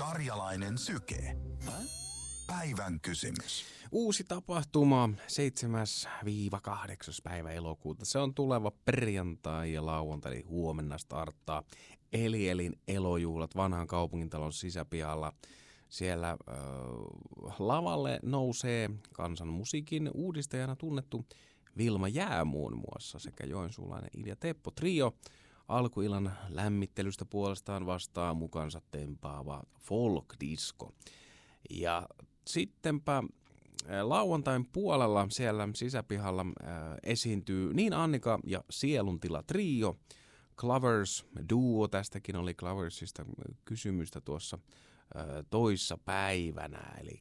Karjalainen syke. Päivän kysymys. Uusi tapahtuma 7-8. päivä elokuuta. Se on tuleva perjantai ja lauantai, eli huomenna starttaa Elielin elojuhlat vanhan kaupungintalon sisäpihalla. Siellä lavalle nousee kansanmusiikin uudistajana tunnettu Vilma Jää muun muassa sekä joensuulainen Ilja Teppo Trio. Alkuillan lämmittelystä puolestaan vastaa mukansa tempaava folk-disco. Ja sittenpä lauantain puolella siellä sisäpihalla esiintyy niin Annika ja Sieluntila Trio, Clovers Duo, tästäkin oli Cloversista kysymystä tuossa toissa päivänä, eli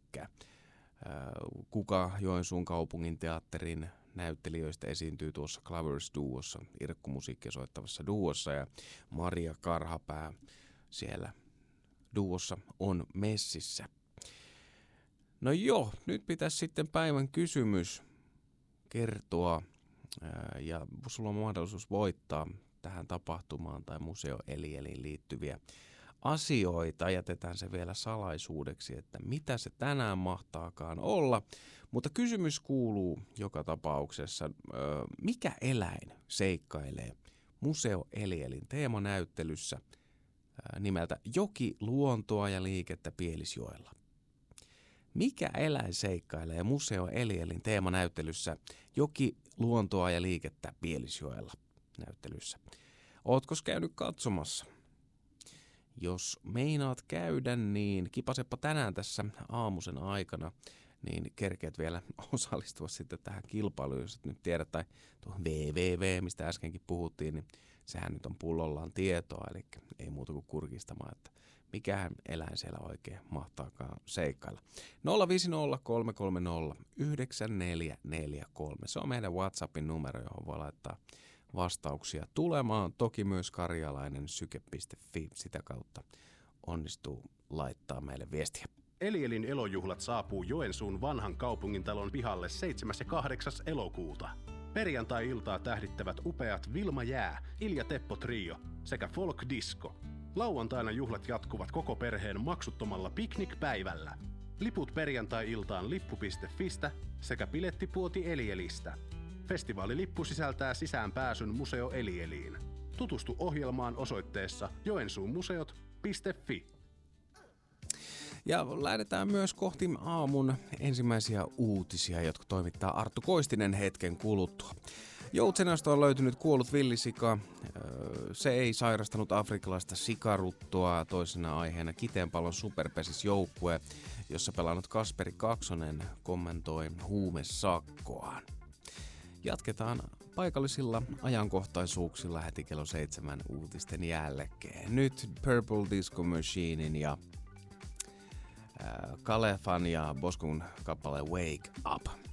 kuka Joensuun kaupungin teatterin näyttelijöistä esiintyy tuossa Clovers Duossa, irkkumusiikkia soittavassa duossa, ja Maria Karhapää siellä duossa on messissä. No joo, nyt pitäisi sitten päivän kysymys kertoa, ja sulla on mahdollisuus voittaa tähän tapahtumaan tai Museo Elieliin liittyviä asioita. Jätetään se vielä salaisuudeksi, että mitä se tänään mahtaakaan olla. Mutta kysymys kuuluu joka tapauksessa, mikä eläin seikkailee Museo Elielin teemanäyttelyssä nimeltä Joki, luontoa ja liikettä Pielisjoella? Mikä eläin seikkailee Museo Elielin teemanäyttelyssä Joki, luontoa ja liikettä Pielisjoella näyttelyssä? Ootko käynyt katsomassa? Jos meinaat käydä, niin kipasepa tänään tässä aamusen aikana, niin kerkeät vielä osallistua sitten tähän kilpailuun, jos et nyt tiedät, tai tuo www, mistä äskenkin puhuttiin, niin sehän nyt on pullollaan tietoa, eli ei muuta kuin kurkistamaan, että mikähän eläin siellä oikein mahtaakaan seikkailla. 050 se on meidän WhatsAppin numero, johon voi laittaa vastauksia tulemaan. Toki myös karjalainen syke.fi, sitä kautta onnistuu laittaa meille viestiä. Elielin elojuhlat saapuu Joensuun vanhan kaupungintalon pihalle 7. ja 8. elokuuta. Perjantai-iltaa tähdittävät upeat Vilma Jää, Ilja Teppo Trio sekä Folk Disco. Lauantaina juhlat jatkuvat koko perheen maksuttomalla piknikpäivällä. Liput perjantai-iltaan lippu.fistä sekä bilettipuoti Elielistä. Festivaalilippu sisältää sisäänpääsyn Museo Elieliin. Tutustu ohjelmaan osoitteessa joensuumuseot.fi. Ja lähdetään myös kohti aamun ensimmäisiä uutisia, jotka toimittaa Arttu Koistinen hetken kuluttua. Joutsenasta on löytynyt kuollut villisika. Se ei sairastanut afrikkalaista sikaruttoa. Toisena aiheena Kiteenpallon superpesisjoukkue, jossa pelannut Kasperi Kaksonen kommentoi huumesakkoaan. Jatketaan paikallisilla ajankohtaisuuksilla heti kello 7 uutisten jälkeen. Nyt Purple Disco Machinein ja Kalefan ja Boskun kappale Wake Up.